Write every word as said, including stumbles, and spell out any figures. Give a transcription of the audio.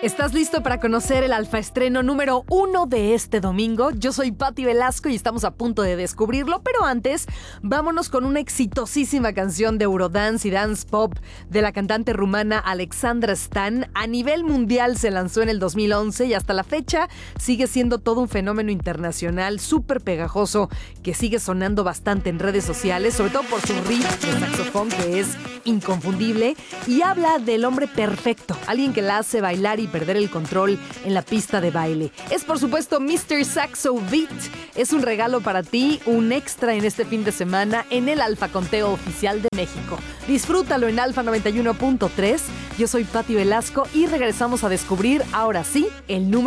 ¿Estás listo para conocer el alfa estreno número uno de este domingo? Yo soy Patti Velasco y estamos a punto de descubrirlo, pero antes, vámonos con una exitosísima canción de Eurodance y Dance Pop de la cantante rumana Alexandra Stan. A nivel mundial se lanzó en el dos mil once y hasta la fecha sigue siendo todo un fenómeno internacional súper pegajoso que sigue sonando bastante en redes sociales, sobre todo por su riff de saxofón que es inconfundible y habla del hombre perfecto, alguien que la hace bailar y perder el control en la pista de baile. Es por supuesto míster Saxo Beat. Es un regalo para ti, un extra en este fin de semana en el Alfa Conteo Oficial de México. Disfrútalo en Alfa noventa y uno punto tres. Yo soy Patti Velasco y regresamos a descubrir ahora sí el número